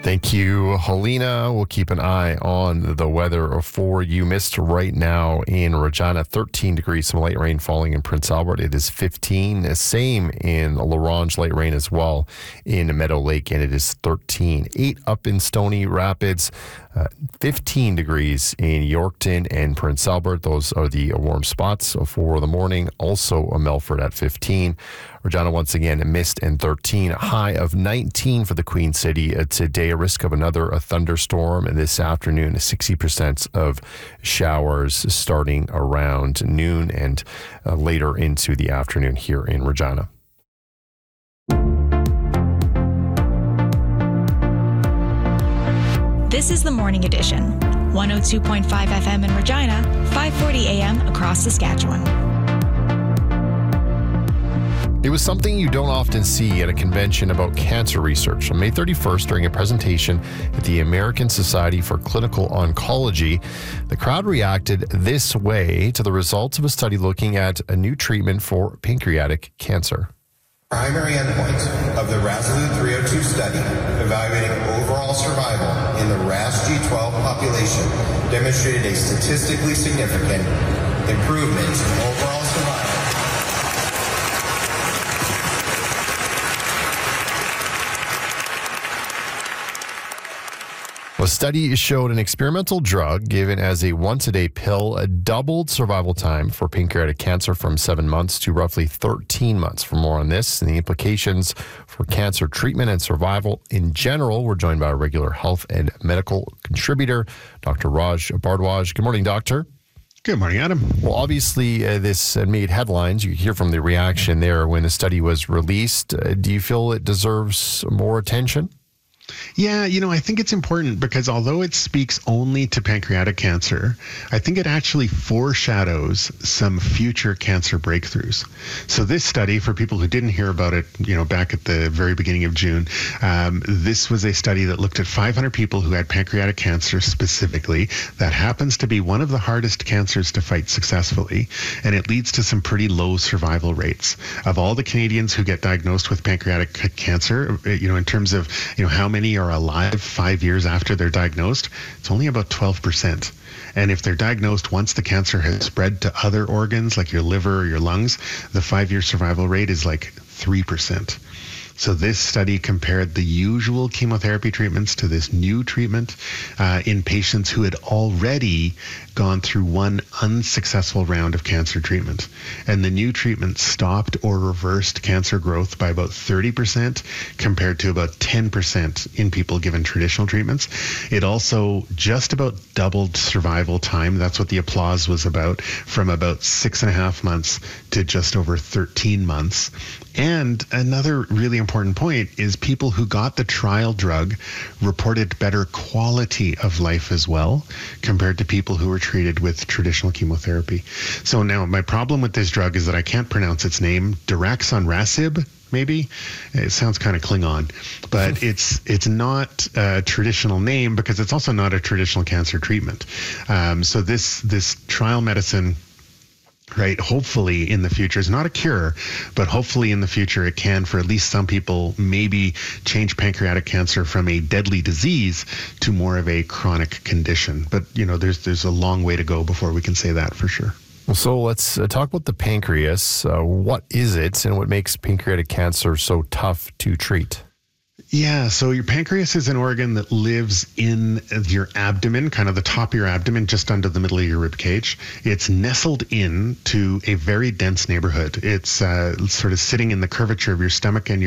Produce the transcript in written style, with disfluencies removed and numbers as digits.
Thank you, Helena. We'll keep an eye on the weather for you. Mist right now in Regina, 13 degrees, some light rain falling in Prince Albert. It is 15. Same in La Ronge, light rain as well in Meadow Lake, and it is 13. 8 up in Stony Rapids, 15 degrees in Yorkton and Prince Albert. Those are the warm spots for the morning. Also, Melfort at 15. Regina, once again, mist and 13. A high of 19 for the Queen City today. A risk of another thunderstorm this afternoon. 60% of showers starting around noon and later into the afternoon here in Regina. This is the Morning Edition. 102.5 FM in Regina, 5:40 a.m. across Saskatchewan. It was something you don't often see at a convention about cancer research. On May 31st, during a presentation at the American Society for Clinical Oncology, the crowd reacted this way to the results of a study looking at a new treatment for pancreatic cancer. Primary endpoint of the RASolute 302 study evaluating overall survival in the RAS G12 population demonstrated a statistically significant improvement in overall survival. A study showed an experimental drug given as a once-a-day pill doubled survival time for pancreatic cancer from 7 months to roughly 13 months. For more on this and the implications for cancer treatment and survival in general, we're joined by a regular health and medical contributor, Dr. Raj Bhardwaj. Good morning, doctor. Good morning, Adam. Well, obviously, this made headlines. You could hear from the reaction there when the study was released. Do you feel it deserves more attention? Yeah, I think it's important because although it speaks only to pancreatic cancer, I think it actually foreshadows some future cancer breakthroughs. So this study, for people who didn't hear about it, back at the very beginning of June, this was a study that looked at 500 people who had pancreatic cancer specifically. That happens to be one of the hardest cancers to fight successfully, and it leads to some pretty low survival rates. Of all the Canadians who get diagnosed with pancreatic cancer, in terms of, how many are alive 5 years after they're diagnosed, it's only about 12%. And if they're diagnosed once the cancer has spread to other organs like your liver or your lungs, the 5-year survival rate is like 3%. So this study compared the usual chemotherapy treatments to this new treatment in patients who had already gone through one unsuccessful round of cancer treatment. And the new treatment stopped or reversed cancer growth by about 30% compared to about 10% in people given traditional treatments. It also just about doubled survival time. That's what the applause was about, from about 6.5 months to just over 13 months. And another really important point is people who got the trial drug reported better quality of life as well compared to people who were treated with traditional chemotherapy. So now my problem with this drug is that I can't pronounce its name. Daraxonrasib, maybe? It sounds kind of Klingon, but it's not a traditional name because it's also not a traditional cancer treatment. So this trial medicine, right, hopefully in the future, is not a cure, but hopefully in the future it can, for at least some people, maybe change pancreatic cancer from a deadly disease to more of a chronic condition. But, there's a long way to go before we can say that for sure. Well, so let's talk about the pancreas. What is it and what makes pancreatic cancer so tough to treat? Yeah, so your pancreas is an organ that lives in your abdomen, kind of the top of your abdomen, just under the middle of your rib cage. It's nestled in to a very dense neighborhood. It's sort of sitting in the curvature of your stomach and